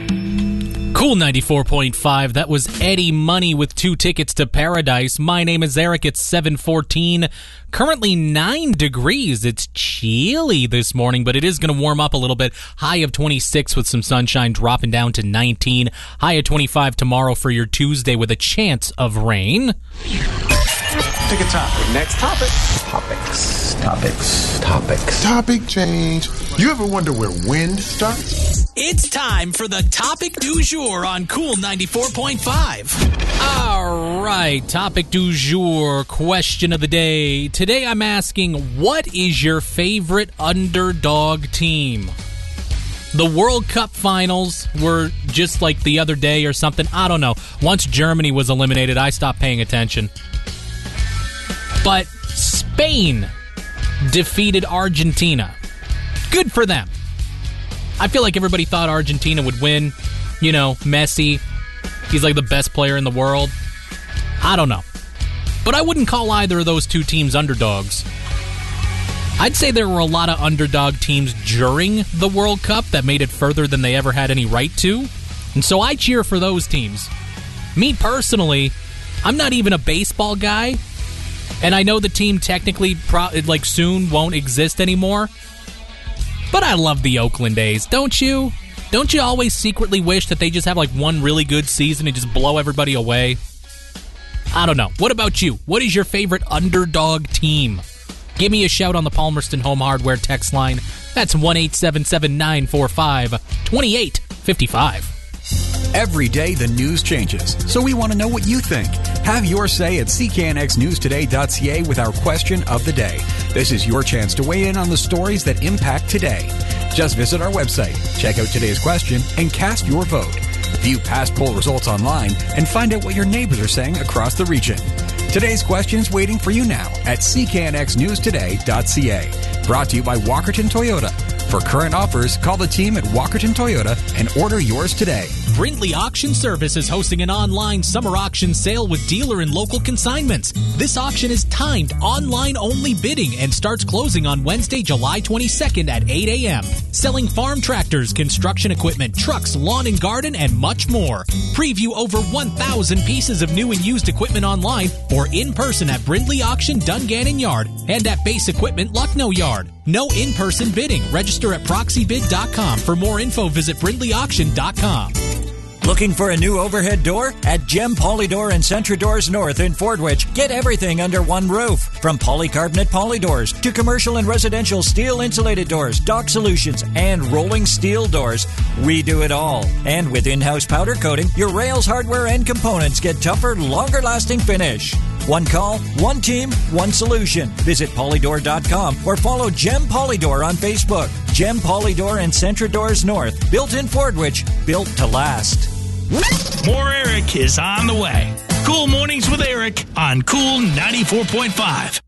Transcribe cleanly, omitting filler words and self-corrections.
Cool 94.5. That was Eddie Money with 2 tickets to Paradise. My name is Eric. It's 7:14. Currently 9 degrees. It's chilly this morning, but it is going to warm up a little bit. High of 26 with some sunshine, dropping down to 19. High of 25 tomorrow for your Tuesday with a chance of rain. Pick a topic. Next topic. Topic change. You ever wonder where wind starts? It's time for the topic du jour on Cool 94.5. All right, topic du jour, question of the day. Today I'm asking, what is your favorite underdog team? The World Cup finals were just like the other day or something. I don't know. Once Germany was eliminated, I stopped paying attention. But Spain defeated Argentina. Good for them. I feel like everybody thought Argentina would win. You know, Messi, he's like the best player in the world. I don't know. But I wouldn't call either of those two teams underdogs. I'd say there were a lot of underdog teams during the World Cup that made it further than they ever had any right to. And so I cheer for those teams. Me personally, I'm not even a baseball guy. And I know the team technically soon won't exist anymore. But I love the Oakland A's, don't you? Don't you always secretly wish that they just have like one really good season and just blow everybody away? I don't know. What about you? What is your favorite underdog team? Give me a shout on the Palmerston Home Hardware text line. That's 1-877-945-2855. Every day the news changes, so we want to know what you think. Have your say at cknxnewstoday.ca with our question of the day. This is your chance to weigh in on the stories that impact today. Just visit our website, check out today's question, and cast your vote. View past poll results online and find out what your neighbors are saying across the region. Today's question's waiting for you now at cknxnewstoday.ca. Brought to you by Walkerton Toyota. For current offers, call the team at Walkerton Toyota and order yours today. Brindley Auction Service is hosting an online summer auction sale with dealer and local consignments. This auction is timed online-only bidding and starts closing on Wednesday, July 22nd at 8 a.m. Selling farm tractors, construction equipment, trucks, lawn and garden, and much more. Preview over 1,000 pieces of new and used equipment online or in person at Brindley Auction, Dungannon Yard, and at Base Equipment, Lucknow Yard. No in-person bidding. Register at proxybid.com. For more info, visit brindleyauction.com. Looking for a new overhead door? At Gem Polydoor and Centra Doors North in Fordwich, get everything under one roof. From polycarbonate polydoors to commercial and residential steel insulated doors, dock solutions, and rolling steel doors, we do it all. And with in-house powder coating, your rails, hardware, and components get tougher, longer-lasting finish. One call, one team, one solution. Visit Polydor.com or follow Gem Polydoor on Facebook. Gem Polydoor and Centra Doors North. Built in Fordwich. Built to last. More Eric is on the way. Cool Mornings with Eric on Cool 94.5.